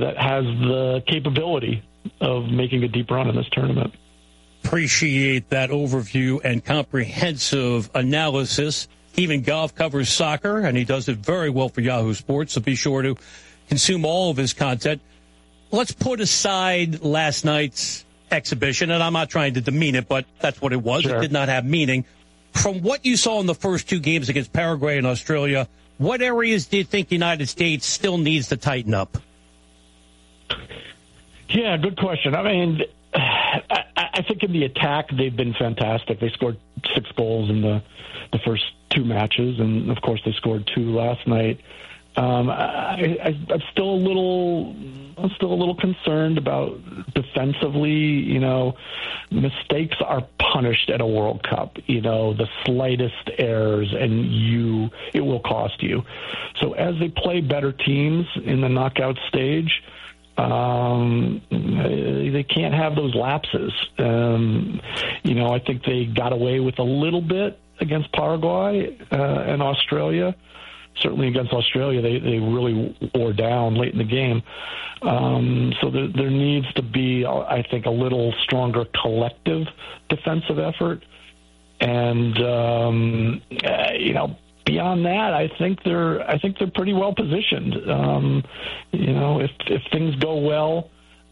that has the capability of making a deep run in this tournament. Appreciate that overview and comprehensive analysis. Stephen Goff covers soccer, and he does it very well for Yahoo Sports, so be sure to consume all of his content. Let's put aside last night's exhibition, and I'm not trying to demean it, but that's what it was. Sure. It did not have meaning. From what you saw in the first two games against Paraguay and Australia, what areas do you think the United States still needs to tighten up? Yeah, good question. I mean, I think in the attack, they've been fantastic. They scored 6 goals in the first 2 matches, and, of course, they scored 2 last night. I'm still a little concerned about defensively. You know, mistakes are punished at a World Cup. You know, the slightest errors, and it will cost you. So as they play better teams in the knockout stage, they can't have those lapses. You know, I think they got away with a little bit against Paraguay and Australia. Certainly against Australia, they really wore down late in the game. So there needs to be, I think, a little stronger collective defensive effort. And, you know, beyond that, I think they're pretty well positioned. You know, if things go well,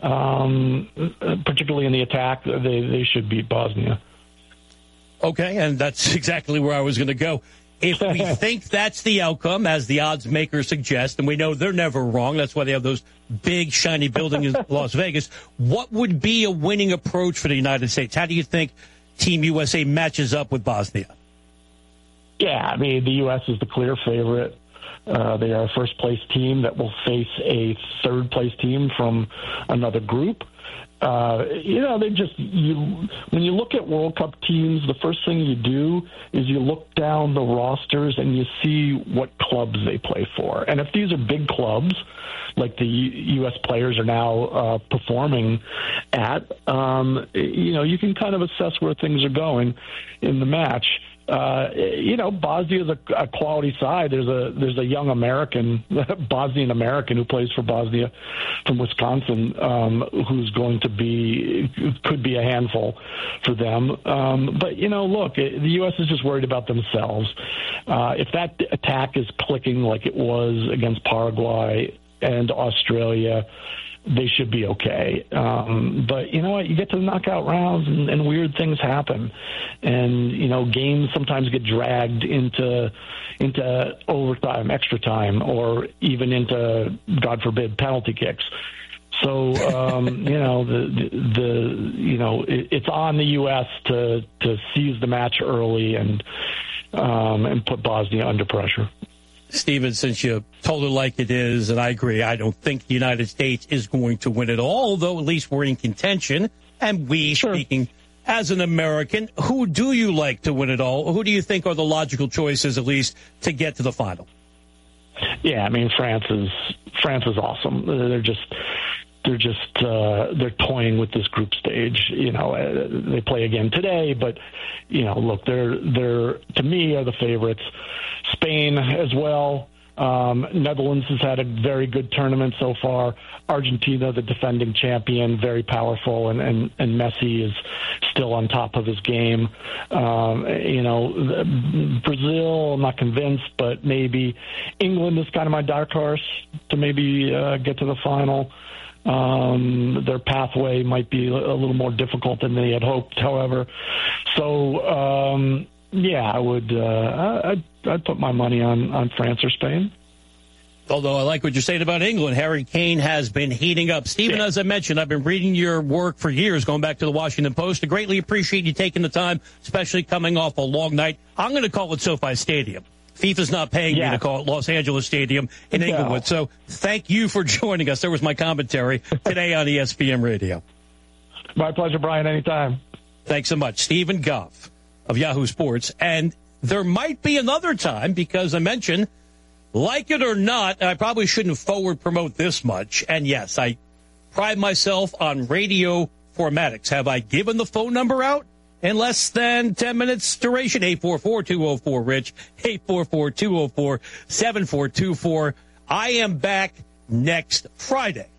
particularly in the attack, they should beat Bosnia. Okay, and that's exactly where I was going to go. If we think that's the outcome, as the odds makers suggest, and we know they're never wrong, that's why they have those big, shiny buildings in Las Vegas, what would be a winning approach for the United States? How do you think Team USA matches up with Bosnia? Yeah, I mean, the U.S. is the clear favorite. They are a first-place team that will face a third-place team from another group. You know, when you look at World Cup teams, the first thing you do is you look down the rosters and you see what clubs they play for. And if these are big clubs, like the U.S. players are now performing at, you know, you can kind of assess where things are going in the match. You know, Bosnia is a quality side. There's a young American, Bosnian American, who plays for Bosnia from Wisconsin, who's going to could be a handful for them. But you know, look, the U.S. is just worried about themselves. If that attack is clicking like it was against Paraguay and Australia, they should be okay. But you know what? You get to the knockout rounds and weird things happen. And, you know, games sometimes get dragged into overtime, extra time, or even into, God forbid, penalty kicks. So, you know, it's on the U.S. to seize the match early and put Bosnia under pressure. Stephen, since you told it like it is, and I agree, I don't think the United States is going to win it all, although at least we're in contention. And Sure. Speaking as an American, who do you like to win it all? Who do you think are the logical choices, at least, to get to the final? Yeah, I mean, France is awesome. They're toying with this group stage. You know, they play again today, but you know, look, they're to me are the favorites. Spain as well. Netherlands has had a very good tournament so far. Argentina, the defending champion, very powerful, and Messi is still on top of his game. You know, Brazil, I'm not convinced, but maybe. England is kind of my dark horse to maybe get to the final. Their pathway might be a little more difficult than they had hoped, however. So, yeah, I would. I'd put my money on France or Spain. Although I like what you're saying about England, Harry Kane has been heating up. Stephen, as I mentioned, I've been reading your work for years, going back to the Washington Post. I greatly appreciate you taking the time, especially coming off a long night. I'm going to call it SoFi Stadium. FIFA's not paying me to call it Los Angeles Stadium in Inglewood. So thank you for joining us. There was my commentary today on ESPN Radio. My pleasure, Brian. Anytime. Thanks so much. Stephen Goff of Yahoo Sports. And there might be another time, because I mentioned, like it or not, I probably shouldn't forward promote this much. And yes, I pride myself on radio formatics. Have I given the phone number out? In less than 10 minutes duration, 844-204-RICH, 844-204-7424. I am back next Friday